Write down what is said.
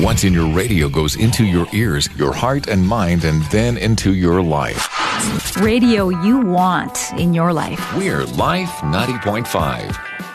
What's in your radio goes into your ears, your heart and mind, and then into your life. Radio you want in your life. We're Life 90.5.